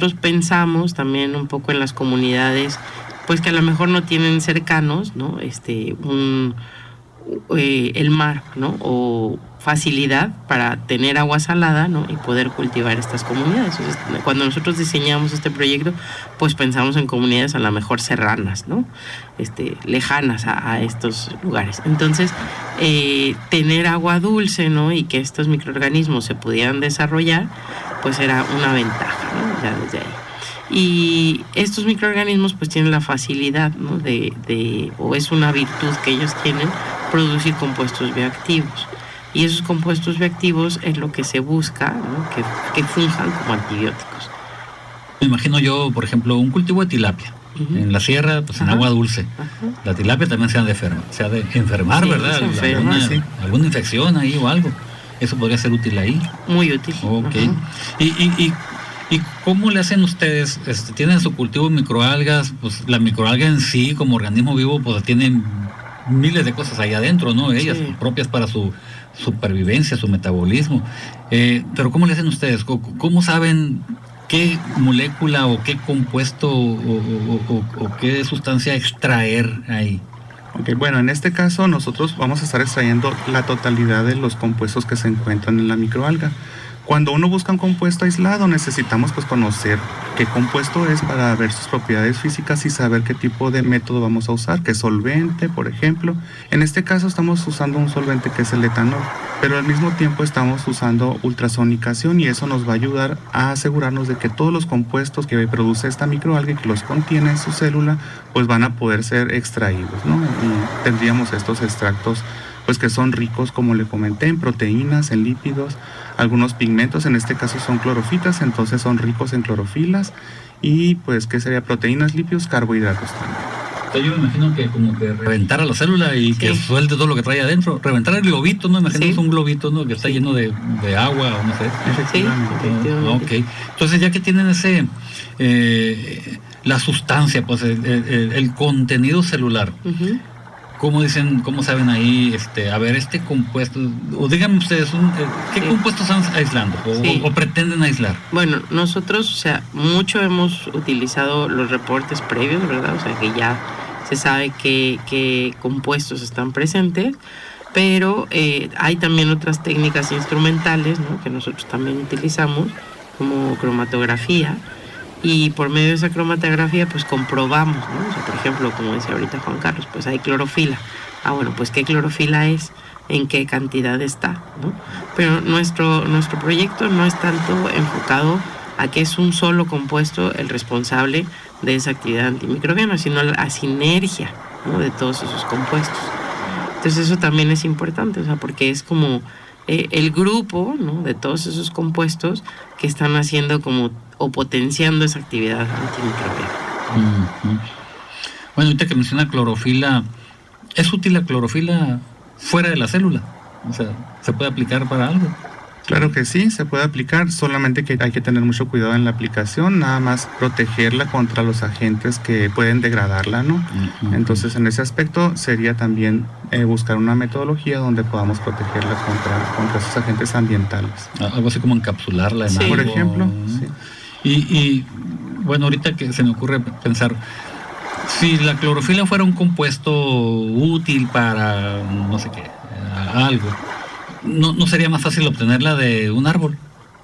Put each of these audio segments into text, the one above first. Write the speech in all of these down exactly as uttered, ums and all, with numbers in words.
nosotros pensamos también un poco en las comunidades, pues que a lo mejor no tienen cercanos, ¿no? Este, un, eh, el mar, ¿no? O facilidad para tener agua salada, ¿no? Y poder cultivar estas comunidades. Entonces, cuando nosotros diseñamos este proyecto, pues pensamos en comunidades a lo mejor serranas, ¿no? Este, lejanas a, a estos lugares. Entonces, eh, tener agua dulce, ¿no? Y que estos microorganismos se pudieran desarrollar, pues era una ventaja, ¿no? Ya desde ahí. Y estos microorganismos pues tienen la facilidad, ¿no? de, de, o es una virtud que ellos tienen, producir compuestos bioactivos. Y esos compuestos bioactivos es lo que se busca, ¿no? que, que funjan como antibióticos. Me imagino yo, por ejemplo, un cultivo de tilapia. Uh-huh. En la sierra, pues en Ajá. agua dulce. Ajá. La tilapia también se ha de enfermar, se ha de enfermar, sí, ¿verdad? Se enferma, alguna, sí. alguna infección ahí o algo. Eso podría ser útil ahí. Muy útil. Ok. Y, y, y, ¿Y cómo le hacen ustedes? Este, ¿Tienen su cultivo de microalgas? Pues la microalga en sí, como organismo vivo, pues tienen miles de cosas ahí adentro, ¿no? Ellas sí. propias para su supervivencia, su metabolismo. Eh, pero ¿cómo le hacen ustedes? ¿Cómo saben qué molécula o qué compuesto o, o, o, o qué sustancia extraer ahí? Okay, bueno, en este caso nosotros vamos a estar extrayendo la totalidad de los compuestos que se encuentran en la microalga. Cuando uno busca un compuesto aislado, necesitamos pues conocer qué compuesto es para ver sus propiedades físicas y saber qué tipo de método vamos a usar, qué solvente, por ejemplo. En este caso estamos usando un solvente que es el etanol, pero al mismo tiempo estamos usando ultrasonicación y eso nos va a ayudar a asegurarnos de que todos los compuestos que produce esta microalga y que los contiene en su célula, pues van a poder ser extraídos, ¿no? Y tendríamos estos extractos pues que son ricos, como le comenté, en proteínas, en lípidos, algunos pigmentos, en este caso son clorofitas, entonces son ricos en clorofilas, y pues, ¿qué sería? Proteínas, lípidos, carbohidratos también. Yo me imagino que como que reventar a la célula y sí. que suelte todo lo que trae adentro, reventar el globito, ¿no? Imaginemos sí. un globito, ¿no? Que está sí. lleno de, de agua, o no sé. Efectivamente. Sí, efectivamente. Ok, entonces ya que tienen ese, eh, la sustancia, pues el, el, el contenido celular, uh-huh. ¿Cómo dicen, cómo saben ahí, este, a ver, este compuesto, o díganme ustedes, un, ¿qué sí. compuestos están aislando o, sí. o, o pretenden aislar? Bueno, nosotros, o sea, mucho hemos utilizado los reportes previos, ¿verdad? O sea, que ya se sabe qué, qué compuestos están presentes, pero eh, hay también otras técnicas instrumentales, ¿no? Que nosotros también utilizamos, como cromatografía. Y por medio de esa cromatografía, pues comprobamos, ¿no? O sea, por ejemplo, como decía ahorita Juan Carlos, pues hay clorofila. Ah, bueno, pues ¿qué clorofila es? ¿En qué cantidad está? ¿No? Pero nuestro, nuestro proyecto no es tanto enfocado a que es un solo compuesto el responsable de esa actividad antimicrobiana, sino la sinergia, ¿no? De todos esos compuestos. Entonces eso también es importante, o sea, porque es como eh, el grupo, ¿no? De todos esos compuestos que están haciendo como o potenciando esa actividad antimicrobiana. Uh-huh. Bueno, ahorita que menciona clorofila, ¿es útil la clorofila fuera de la célula? O sea, ¿se puede aplicar para algo? Claro que sí, se puede aplicar, solamente que hay que tener mucho cuidado en la aplicación, nada más protegerla contra los agentes que pueden degradarla, ¿no? Uh-huh. Entonces, en ese aspecto sería también eh, buscar una metodología donde podamos protegerla contra, contra esos agentes ambientales. Algo así como encapsularla en sí, algo. Por ejemplo, sí. Y, y bueno, ahorita que se me ocurre pensar, si la clorofila fuera un compuesto útil para no sé qué, algo, ¿no, no sería más fácil obtenerla de un árbol?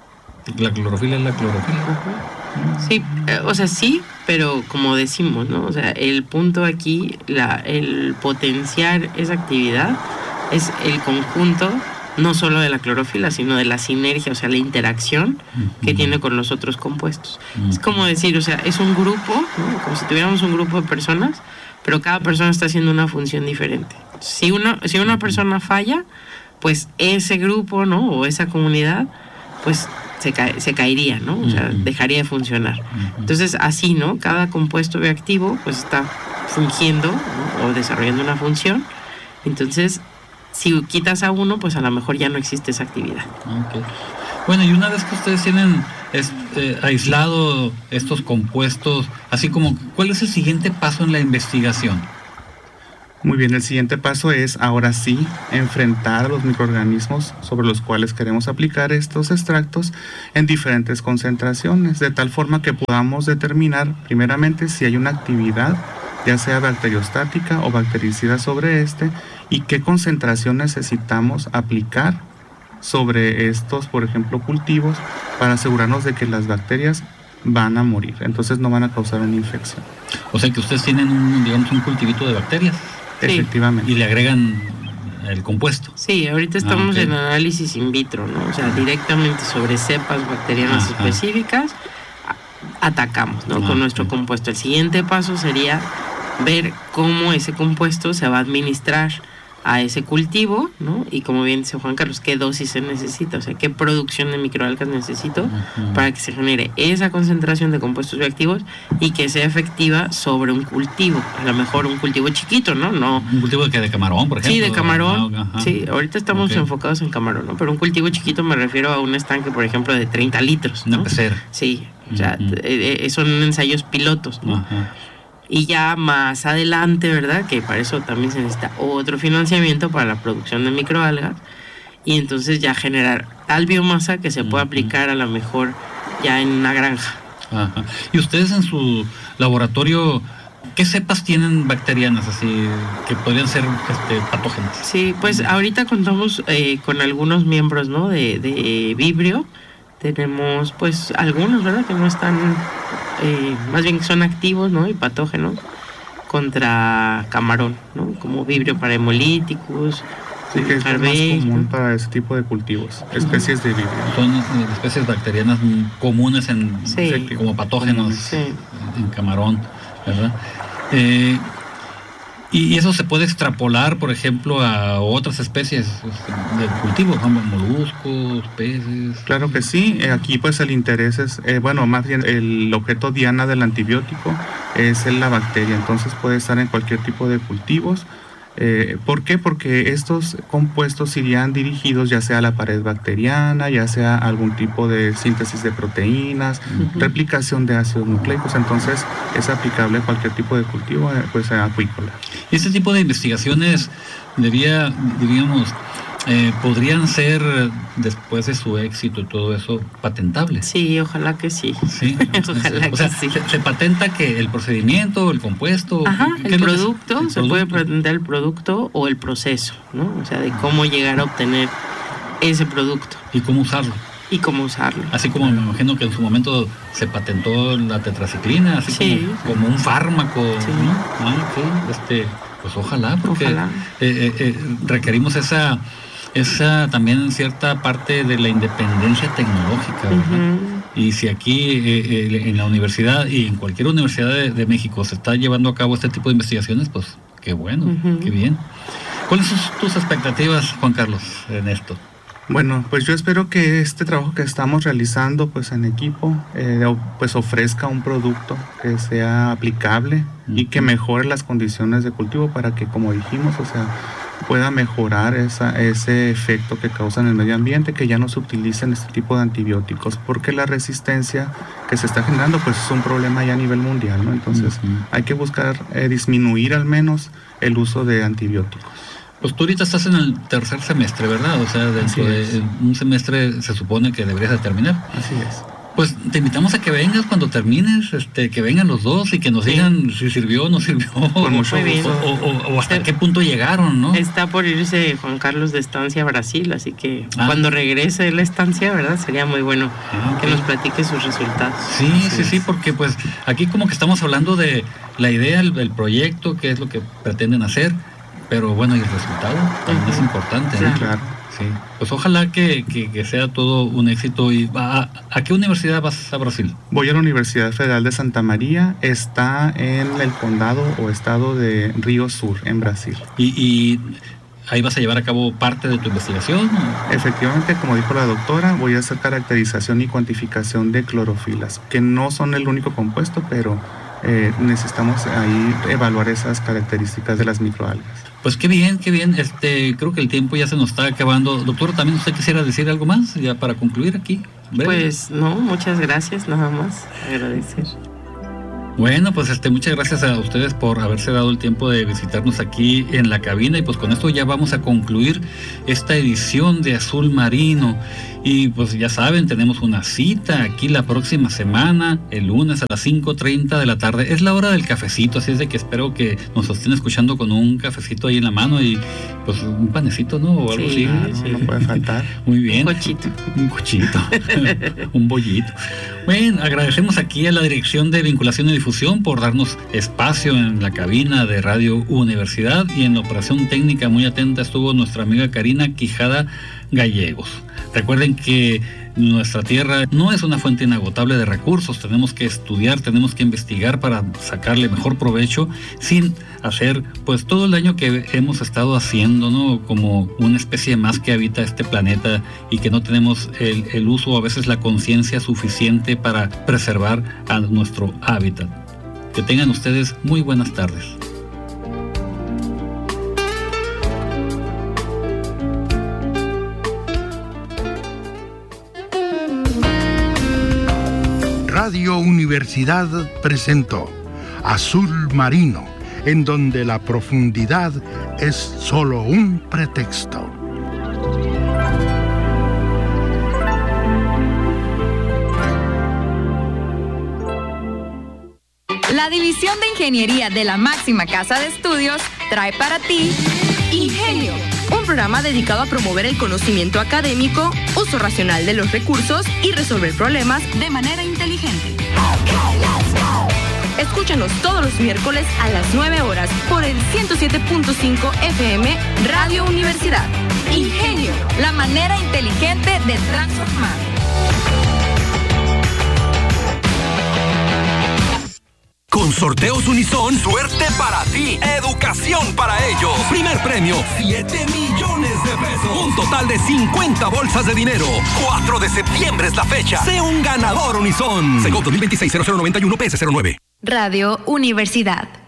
La clorofila es la clorofila. Sí, eh, o sea, sí, pero como decimos, ¿no? O sea, el punto aquí, la, el potenciar esa actividad es el conjunto no solo de la clorofila, sino de la sinergia, o sea, la interacción uh-huh. que tiene con los otros compuestos. Uh-huh. Es como decir, o sea, es un grupo, ¿no? Como si tuviéramos un grupo de personas, pero cada persona está haciendo una función diferente. Si una, si una persona falla, pues ese grupo, ¿no? O esa comunidad, pues se, cae, se caería, ¿no? O sea, uh-huh. dejaría de funcionar. Uh-huh. Entonces, así, ¿no? Cada compuesto bioactivo, pues está fungiendo, ¿no? O desarrollando una función. Entonces, si quitas a uno, pues a lo mejor ya no existe esa actividad. Okay. Bueno, y una vez que ustedes tienen es, eh, aislado estos compuestos, así como, ¿cuál es el siguiente paso en la investigación? Muy bien, el siguiente paso es ahora sí enfrentar a los microorganismos sobre los cuales queremos aplicar estos extractos en diferentes concentraciones, de tal forma que podamos determinar primeramente si hay una actividad, ya sea bacteriostática o bactericida sobre este, y qué concentración necesitamos aplicar sobre estos, por ejemplo, cultivos, para asegurarnos de que las bacterias van a morir, entonces no van a causar una infección. O sea que ustedes tienen un, digamos, un cultivito de bacterias. Sí. Efectivamente. Y le agregan el compuesto. Sí, ahorita estamos ah, okay. en análisis in vitro, ¿no? O sea, directamente sobre cepas bacterianas Ajá. específicas atacamos, ¿no? Ah, con nuestro okay. compuesto. El siguiente paso sería ver cómo ese compuesto se va a administrar a ese cultivo, ¿no? Y como bien dice Juan Carlos, qué dosis se necesita, o sea, qué producción de microalgas necesito uh-huh. para que se genere esa concentración de compuestos bioactivos y que sea efectiva sobre un cultivo, a lo mejor un cultivo chiquito, ¿no? no un cultivo de, que de camarón, por ejemplo. Sí, de camarón, uh-huh. sí, ahorita estamos okay. enfocados en camarón, ¿no? Pero un cultivo chiquito me refiero a un estanque, por ejemplo, de treinta litros, ¿no? Una pecera. Sí, o sea, uh-huh. eh, eh, son ensayos pilotos, ¿no? Uh-huh. Y ya más adelante, ¿verdad? Que para eso también se necesita otro financiamiento para la producción de microalgas. Y entonces ya generar tal biomasa que se pueda uh-huh. aplicar a lo mejor ya en una granja. Ajá. Y ustedes en su laboratorio, ¿qué cepas tienen bacterianas así que podrían ser este, patógenas? Sí, pues uh-huh. ahorita contamos eh, con algunos miembros, ¿no? De, de Vibrio. Tenemos pues algunos, ¿verdad? Que no están, eh, más bien que son activos, ¿no? Y patógenos contra camarón, ¿no? Como Vibrio para hemolíticos. Sí, que es más común, ¿no? Para ese tipo de cultivos, especies de Vibrio. Son eh, especies bacterianas comunes en, sí. como patógenos sí. en camarón, ¿verdad? Eh, Y eso se puede extrapolar, por ejemplo, a otras especies de cultivo, como moluscos, peces. Claro que sí. Aquí pues el interés es, eh, bueno, más bien el objeto diana del antibiótico es la bacteria. Entonces puede estar en cualquier tipo de cultivos. Eh, ¿Por qué? Porque estos compuestos irían dirigidos ya sea a la pared bacteriana, ya sea a algún tipo de síntesis de proteínas, uh-huh. replicación de ácidos nucleicos, entonces es aplicable a cualquier tipo de cultivo, pues acuícola. Y este tipo de investigaciones debía, diríamos, eh, podrían ser, después de su éxito y todo eso, patentables. Sí, ojalá que sí. Sí, ojalá o sea, que sí. Se, se patenta que el procedimiento, el compuesto. Ajá, el producto, el se producto? puede patentar el producto o el proceso, ¿no? O sea, de cómo llegar a obtener ese producto. Y cómo usarlo. Y cómo usarlo. Así como me imagino que en su momento se patentó la tetraciclina, así sí. como, como un fármaco. Sí. ¿No? Ah, ok. Este, pues ojalá, porque ojalá. Eh, eh, requerimos esa, esa también cierta parte de la independencia tecnológica, ¿verdad? Uh-huh. Y si aquí eh, eh, en la universidad y en cualquier universidad de, de México se está llevando a cabo este tipo de investigaciones, pues qué bueno, uh-huh. qué bien. ¿Cuáles son tus expectativas, Juan Carlos, en esto? Bueno, pues yo espero que este trabajo que estamos realizando pues en equipo eh, pues ofrezca un producto que sea aplicable uh-huh. y que mejore las condiciones de cultivo para que, como dijimos, o sea, pueda mejorar esa, ese efecto que causa en el medio ambiente, que ya no se utilicen este tipo de antibióticos, porque la resistencia que se está generando pues es un problema ya a nivel mundial, ¿no? Entonces uh-huh. hay que buscar eh, disminuir al menos el uso de antibióticos. Pues tú ahorita estás en el tercer semestre, ¿verdad? O sea, dentro de un semestre se supone que deberías de terminar. Así es. Pues te invitamos a que vengas cuando termines, este, que vengan los dos y que nos sí. digan si sirvió o no sirvió. Con mucho gusto. O, o, o hasta sí. qué punto llegaron, ¿no? Está por irse Juan Carlos de estancia a Brasil, así que ah. cuando regrese de la estancia, ¿verdad? Sería muy bueno ah, okay. que nos platique sus resultados. Sí, así sí, es. sí, porque pues aquí como que estamos hablando de la idea, el, el proyecto, qué es lo que pretenden hacer. Pero bueno, y el resultado también uh-huh. es importante, ¿no? Sí, claro. Sí. Pues ojalá que, que, que sea todo un éxito. ¿Y a, a qué universidad vas a Brasil? Voy a la Universidad Federal de Santa María, está en el condado o estado de Río Sur, en Brasil. ¿Y, y ahí vas a llevar a cabo parte de tu investigación? Efectivamente, como dijo la doctora, voy a hacer caracterización y cuantificación de clorofilas, que no son el único compuesto, pero eh, necesitamos ahí evaluar esas características de las microalgas. Pues qué bien, qué bien. Este, creo que el tiempo ya se nos está acabando. Doctor, ¿también usted quisiera decir algo más ya para concluir aquí? ¿Breve? Pues no, muchas gracias, nada más agradecer. Bueno, pues este, muchas gracias a ustedes por haberse dado el tiempo de visitarnos aquí en la cabina, y pues con esto ya vamos a concluir esta edición de Azul Marino. Y pues ya saben, tenemos una cita aquí la próxima semana, el lunes a las cinco treinta de la tarde. Es la hora del cafecito, así es de que espero que nos estén escuchando con un cafecito ahí en la mano y pues un panecito, ¿no? O algo sí, así. Claro, sí. No puede faltar. Muy bien. Un cochito. Un cochito. Un bollito. Bueno, agradecemos aquí a la Dirección de Vinculación y Difusión por darnos espacio en la cabina de Radio Universidad, y en la operación técnica muy atenta estuvo nuestra amiga Karina Quijada Gallegos. Recuerden que nuestra tierra no es una fuente inagotable de recursos, tenemos que estudiar, tenemos que investigar para sacarle mejor provecho sin hacer pues todo el daño que hemos estado haciendo, ¿no? Como una especie más que habita este planeta y que no tenemos el, el uso o a veces la conciencia suficiente para preservar a nuestro hábitat. Que tengan ustedes muy buenas tardes. Radio Universidad presentó Azul Marino, en donde la profundidad es solo un pretexto. La División de Ingeniería de la máxima casa de estudios trae para ti Ingenio, un programa dedicado a promover el conocimiento académico, uso racional de los recursos y resolver problemas de manera inteligente. Escúchanos todos los miércoles a las nueve horas por el ciento siete punto cinco F M Radio Universidad. Ingenio, la manera inteligente de transformar. Con Sorteos Unison, suerte para ti, educación para ellos. Primer premio, siete millones de pesos. Un total de cincuenta bolsas de dinero. cuatro de septiembre es la fecha. Sé un ganador Unison. Segov dos mil veintiséis cero cero noventa y uno P S cero nueve. Radio Universidad.